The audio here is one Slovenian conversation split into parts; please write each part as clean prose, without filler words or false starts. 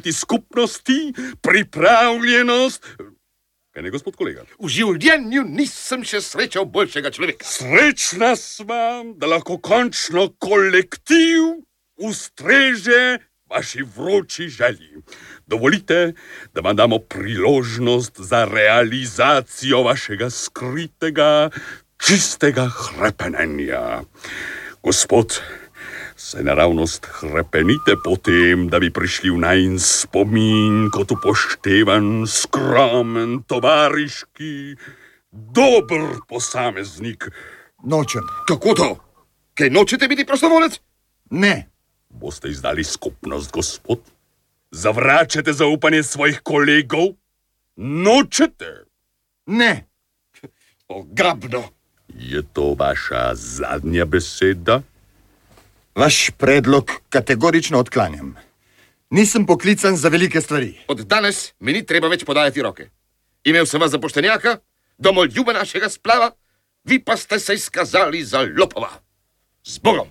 biti skupnosti, pripravljenost. Kaj ne, gospod kolega? V življenju nisem še srečal boljšega človeka. Srečna sva, da lahko končno kolektiv ustreže vaši vroči želji. Dovolite, da vam damo priložnost za realizacijo vašega skritega, čistega hrepenenja. Gospod, se naravnost hrepenite potem, da bi prišli v najin spomin kot upoštevan, skromen, tovariški, dober posameznik. Nočem. Kako to? Kaj nočete biti prostovolec? Ne. Boste izdali skupnost, gospod? Zavračate zaupanje svojih kolegov? Nočete? Ne. Ogabno. Je to vaša zadnja beseda? Vaš predlog kategorično odklanjam. Nisem poklican za velike stvari. Od danes mi ni treba več podajati roke. Imel sem vas za poštenjaka, domoljube našega splava, vi pa ste se izkazali za lopova. Z Bogom!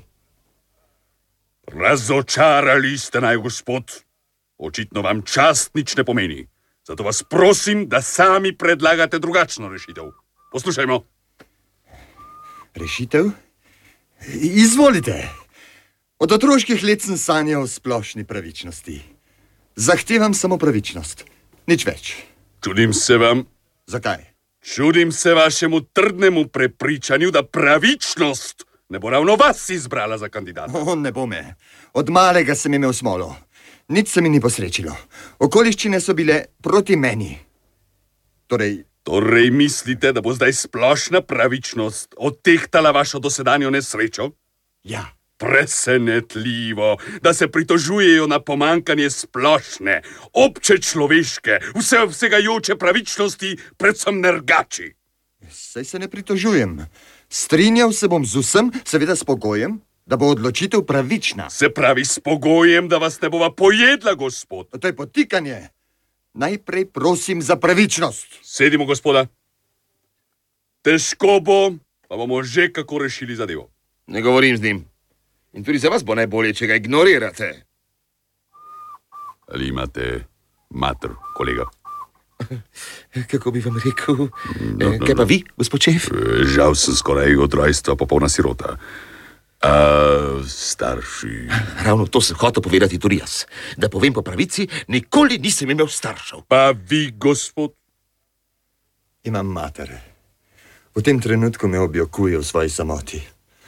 Razočarali ste naj, gospod. Očitno vam čast nič ne pomeni. Zato vas prosim, da sami predlagate drugačno rešitev. Poslušajmo. Rešitev? Izvolite. Od otroških let sem sanjal o splošni pravičnosti. Zahtevam samo pravičnost. Nič več. Čudim se vam. Zakaj? Čudim se vašemu trdnemu prepričanju, da pravičnost ne bo ravno vas izbrala za kandidata. Ne bo me. Od malega sem imel smolo. Nič se mi ni posrečilo. Okoliščine so bile proti meni. Torej mislite, da bo zdaj splošna pravičnost odtehtala vašo dosedanjo nesrečo? Ja. Presenetljivo, da se pritožujejo na pomankanje splošne, obče človeške, vsegajoče pravičnosti, predvsem nergači. Saj se ne pritožujem. Strinjal se bom z vsem, seveda s pogojem, da bo odločitev pravična. Se pravi s pogojem, da vas ne bova pojedla, gospod. To je podtikanje. Najprej prosim za pravičnost. Sedimo, gospoda. Težko bo, pa bomo že kako rešili zadevo. Ne govorim z njim. In tudi za vas bo najbolje, če ga ignorirate. Ali imate mater, kolega? Kako bi vam rekel? Kaj pa vi, gospod šef? Žal sem skoraj od rojstva popolna sirota. Starši... Ravno to sem hotel povedati tudi jaz. Da povem po pravici, nikoli nisem imel staršev. Pa vi, gospod? Imam mater. V tem trenutku me objokuje v svoji samoti.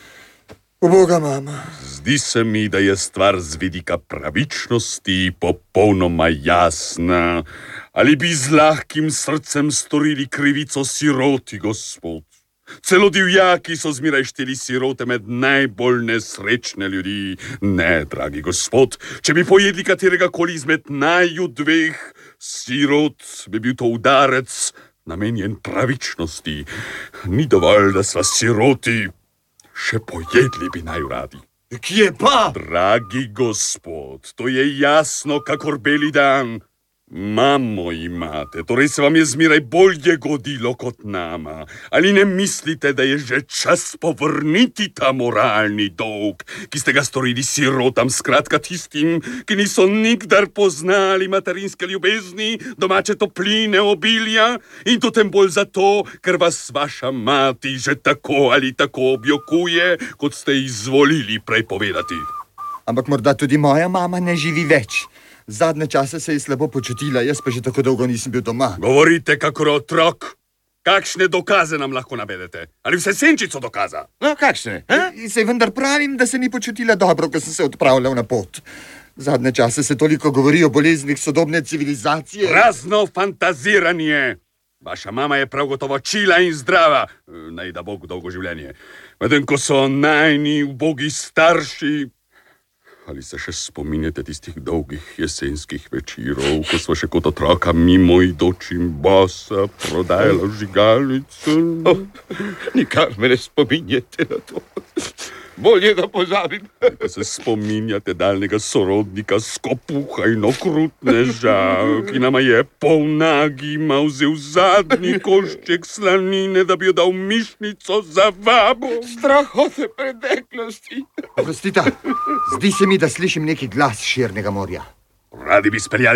Uboga mama. Zdi se mi, da je stvar z vidika pravičnosti popolnoma jasna. Ali bi z lahkim srcem storili krivico siroti, gospod? Celo divjaki so zmeraj šteli sirote med najbolj nesrečne ljudi. Ne, dragi gospod, če bi pojedli katerega koli izmed naju dveh sirot, bi bil to udarec namenjen pravičnosti. Ni dovolj, da sva siroti, še pojedli bi naju radi. Kje pa? Dragi gospod, to je jasno, kakor beli dan. Mamo imate, torej se vam je zmeraj bolje godilo kot nama. Ali ne mislite, da je že čas povrniti ta moralni dolg, ki ste ga storili sirotam, skratka tistim, ki niso nikdar poznali materinske ljubezni, domače topline, obilja, in to tem bolj zato, ker vas vaša mati že tako ali tako objokuje, kot ste izvolili prej povedati. Ampak morda tudi moja mama ne živi več. Zadnje čase se je slabo počutila, jaz pa že tako dolgo nisem bil doma. Govorite kakor otrok. Kakšne dokaze nam lahko navedete? Ali vse senčico dokaza? No, kakšne? Sej vendar pravim, da se ni počutila dobro, ko sem se odpravljal na pot. Zadnje čase se toliko govori o boleznih sodobne civilizacije. Prazno fantaziranje. Vaša mama je prav gotovo čila in zdrava. Naj da Bog dolgo življenje. Medtem ko so najni ubogi starši... Ali se še spominjate tistih dolgih jesenskih večerov, ko sva še kot otroka mimo idočim bosa prodajala žigalnice? Nikar me ne spominjate na to. Bolje da pozabim. Ko se spominjate daljnega sorodnika skopuha in okrutneža, ki nama je polnagima vzel zadnji košček slanine, da bi jo dal mišnico za vabo. Strahote preteklosti. Prostita, zdi se mi, da slišim neki glas širnega morja. Radi bi speljali